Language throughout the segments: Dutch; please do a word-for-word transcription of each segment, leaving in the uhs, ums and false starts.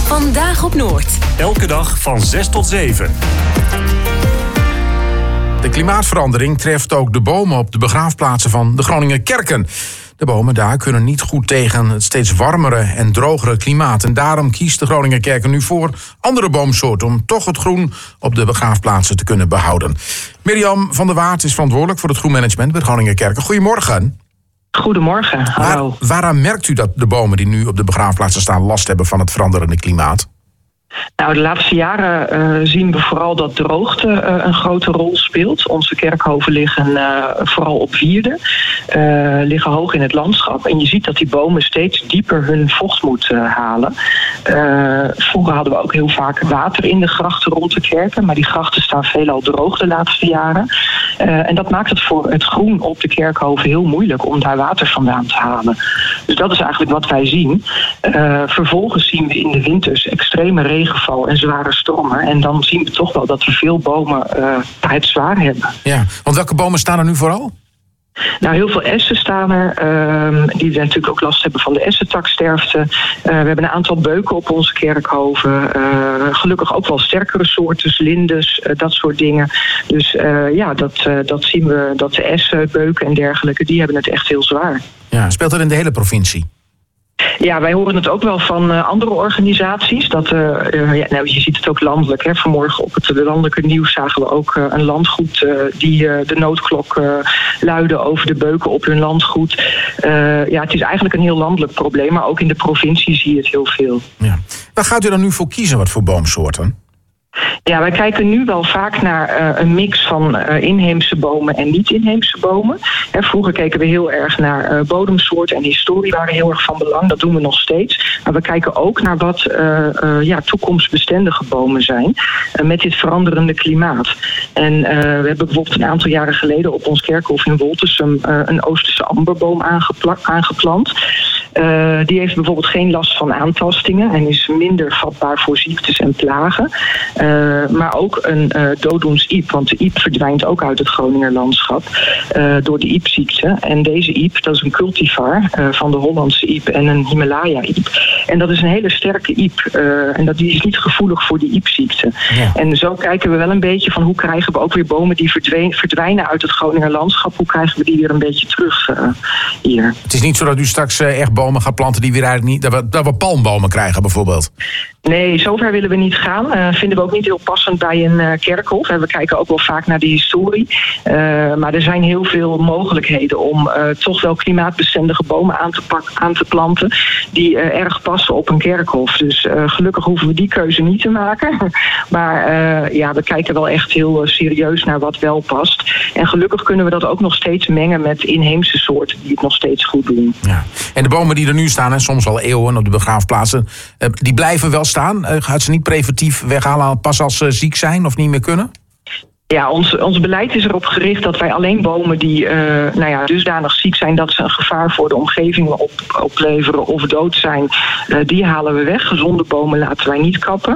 Vandaag op Noord. Elke dag van zes tot zeven. De klimaatverandering treft ook de bomen op de begraafplaatsen van de Groninger kerken. De bomen daar kunnen niet goed tegen het steeds warmere en drogere klimaat. En daarom kiest de Groninger kerken nu voor andere boomsoorten om toch het groen op de begraafplaatsen te kunnen behouden. Mirjam van der Waard is verantwoordelijk voor het groenmanagement bij de Groninger kerken. Goedemorgen. Goedemorgen, hallo. Waar, waaraan merkt u dat de bomen die nu op de begraafplaatsen staan last hebben van het veranderende klimaat? Nou, de laatste jaren uh, zien we vooral dat droogte uh, een grote rol speelt. Onze kerkhoven liggen uh, vooral op wierden, uh, liggen hoog in het landschap. En je ziet dat die bomen steeds dieper hun vocht moeten uh, halen. Uh, vroeger hadden we ook heel vaak water in de grachten rond de kerken. Maar die grachten staan veelal droog de laatste jaren. Uh, en dat maakt het voor het groen op de kerkhoven heel moeilijk om daar water vandaan te halen. Dus dat is eigenlijk wat wij zien. Uh, vervolgens zien we in de winters extreme regenval en zware stormen. En dan zien we toch wel dat er veel bomen uh, het zwaar hebben. Ja, want welke bomen staan er nu vooral? Nou, heel veel essen staan er, uh, die natuurlijk ook last hebben van de essentaksterfte. Uh, we hebben een aantal beuken op onze kerkhoven. Uh, gelukkig ook wel sterkere soorten, lindes, uh, dat soort dingen. Dus uh, ja, dat, uh, dat zien we, dat de essen, beuken en dergelijke, die hebben het echt heel zwaar. Ja, speelt dat in de hele provincie? Ja, wij horen het ook wel van uh, andere organisaties. Dat, uh, uh, ja, nou, je ziet het ook landelijk. Hè. Vanmorgen op het landelijke nieuws zagen we ook uh, een landgoed uh, die uh, de noodklok uh, luidde over de beuken op hun landgoed. Uh, ja, het is eigenlijk een heel landelijk probleem, maar ook in de provincie zie je het heel veel. Ja. Waar gaat u dan nu voor kiezen, wat voor boomsoorten? Ja, wij kijken nu wel vaak naar uh, een mix van uh, inheemse bomen en niet-inheemse bomen. Hè, vroeger keken we heel erg naar uh, bodemsoorten en historie waren heel erg van belang. Dat doen we nog steeds. Maar we kijken ook naar wat uh, uh, ja, toekomstbestendige bomen zijn uh, met dit veranderende klimaat. En uh, we hebben bijvoorbeeld een aantal jaren geleden op ons kerkhof in Woltersum uh, een Oosterse amberboom aangepla- aangeplant. Uh, die heeft bijvoorbeeld geen last van aantastingen en is minder vatbaar voor ziektes en plagen. Uh, maar ook een uh, dooddoensiep, want de iep verdwijnt ook uit het Groninger landschap uh, door de iepziekte. En deze iep, dat is een cultivar uh, van de Hollandse iep en een Himalaya-iep. En dat is een hele sterke iep uh, en dat, die is niet gevoelig voor die iepziekte. Ja. En zo kijken we wel een beetje van hoe krijgen we ook weer bomen die verdween, verdwijnen uit het Groninger landschap, hoe krijgen we die weer een beetje terug uh, hier. Het is niet zo dat u straks uh, echt bomen gaat planten die weer eigenlijk niet, dat we, dat we palmbomen krijgen bijvoorbeeld? Nee, zover willen we niet gaan. Uh, vinden we ook niet heel passend bij een uh, kerkhof. We kijken ook wel vaak naar de historie. Uh, maar er zijn heel veel mogelijkheden om uh, toch wel klimaatbestendige bomen aan te, pak, aan te planten die uh, erg passen op een kerkhof. Dus uh, gelukkig hoeven we die keuze niet te maken. Maar uh, ja, we kijken wel echt heel uh, serieus naar wat wel past. En gelukkig kunnen we dat ook nog steeds mengen met inheemse soorten die het nog steeds goed doen. Ja. En de bomen die er nu staan, en soms al eeuwen op de begraafplaatsen, uh, die blijven wel staan? Uh, gaat ze niet preventief weghalen pas als ze ziek zijn of niet meer kunnen? Ja, ons, ons beleid is erop gericht dat wij alleen bomen die uh, nou ja, dusdanig ziek zijn dat ze een gevaar voor de omgeving op, opleveren of dood zijn, uh, die halen we weg. Gezonde bomen laten wij niet kappen.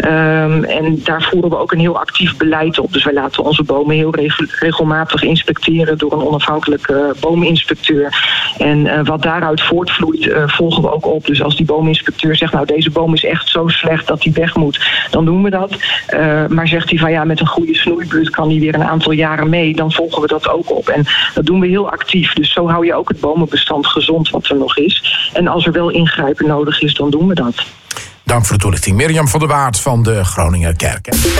Um, en daar voeren we ook een heel actief beleid op. Dus wij laten onze bomen heel regel, regelmatig inspecteren door een onafhankelijke uh, boominspecteur. En uh, wat daaruit voortvloeit, uh, volgen we ook op. Dus als die boominspecteur zegt, nou deze boom is echt zo slecht dat die weg moet, dan doen we dat. Uh, maar zegt hij van ja, met een goede snoeibuurt kan die weer een aantal jaren mee, dan volgen we dat ook op. En dat doen we heel actief. Dus zo hou je ook het bomenbestand gezond wat er nog is. En als er wel ingrijpen nodig is, dan doen we dat. Dank voor de toelichting. Mirjam van der Waard van de Groninger Kerken.